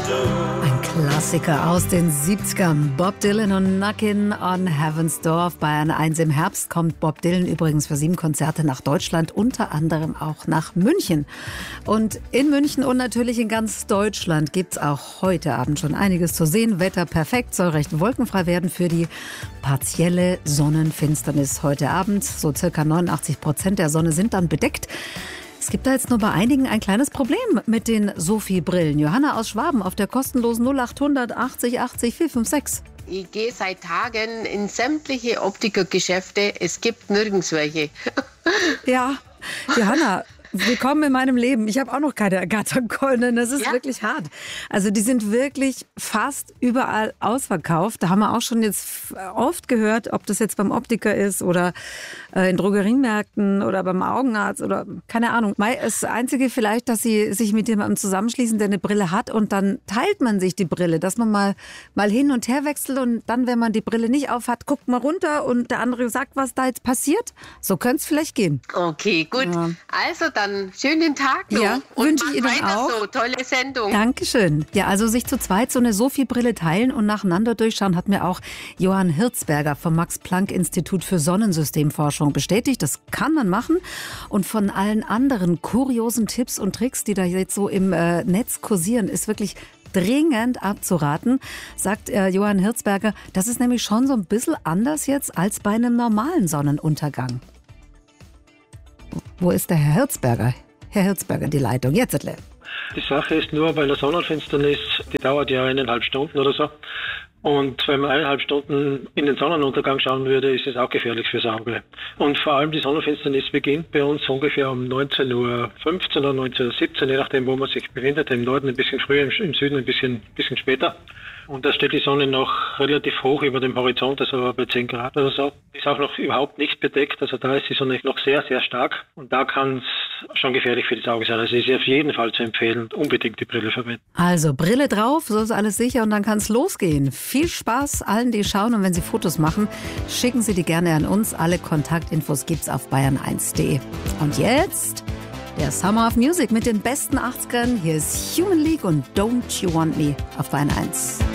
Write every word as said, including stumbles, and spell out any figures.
Ein Klassiker aus den siebzigern. Bob Dylan und Knockin' on Heaven's Door. Auf Bayern eins. Im Herbst kommt Bob Dylan übrigens für sieben Konzerte nach Deutschland, unter anderem auch nach München. Und in München und natürlich in ganz Deutschland gibt es auch heute Abend schon einiges zu sehen. Wetter perfekt, soll recht wolkenfrei werden für die partielle Sonnenfinsternis heute Abend. So circa neunundachtzig Prozent der Sonne sind dann bedeckt. Es gibt da jetzt nur bei einigen ein kleines Problem mit den Sophie-Brillen. Johanna aus Schwaben auf der kostenlosen null achthundert achtzig achtzig vier fünf sechs. Ich gehe seit Tagen in sämtliche Optikergeschäfte. Es gibt nirgends welche. Ja, Johanna, willkommen in meinem Leben. Ich habe auch noch keine ergattern können. Das ist ja wirklich hart. Also die sind wirklich fast überall ausverkauft. Da haben wir auch schon jetzt oft gehört, ob das jetzt beim Optiker ist oder in Drogeriemärkten oder beim Augenarzt oder keine Ahnung. Das Einzige vielleicht, dass sie sich mit jemandem zusammenschließen, der eine Brille hat und dann teilt man sich die Brille, dass man mal, mal hin und her wechselt und dann, wenn man die Brille nicht auf hat, guckt man runter und der andere sagt, was da jetzt passiert. So könnte es vielleicht gehen. Okay, gut. Ja. Also dann schönen Tag noch. Ja, wünsche ich Ihnen auch. So, tolle Sendung. Dankeschön. Ja, also sich zu zweit so eine Sophie-Brille teilen und nacheinander durchschauen, hat mir auch Johann Hirzberger vom Max-Planck-Institut für Sonnensystemforschung bestätigt. Das kann man machen. Und von allen anderen kuriosen Tipps und Tricks, die da jetzt so im äh, Netz kursieren, ist wirklich dringend abzuraten, sagt äh, Johann Hirzberger. Das ist nämlich schon so ein bisschen anders jetzt als bei einem normalen Sonnenuntergang. Wo ist der Herr Hirzberger? Herr Hirzberger, die Leitung. Jetzt, Edle. Die Sache ist nur, bei einer Sonnenfinsternis, die dauert ja eineinhalb Stunden oder so. Und wenn man eineinhalb Stunden in den Sonnenuntergang schauen würde, ist es auch gefährlich fürs Auge. Und vor allem die Sonnenfinsternis beginnt bei uns ungefähr um neunzehn Uhr fünfzehn oder neunzehn Uhr siebzehn, je nachdem, wo man sich befindet. Im Norden ein bisschen früher, im Süden ein bisschen, bisschen später. Und da steht die Sonne noch relativ hoch über dem Horizont, also bei zehn Grad oder so. Ist auch noch überhaupt nicht bedeckt, also da ist die Sonne noch sehr, sehr stark. Und da kann es schon gefährlich für das Auge sein. Also ist auf jeden Fall zu empfehlen, unbedingt die Brille verwenden. Also Brille drauf, so ist alles sicher und dann kann es losgehen. Viel Spaß allen, die schauen, und wenn Sie Fotos machen, schicken Sie die gerne an uns. Alle Kontaktinfos gibt's auf bayern eins punkt de. Und jetzt der Summer of Music mit den besten achtzigern. Hier ist Human League und Don't You Want Me auf Bayern eins.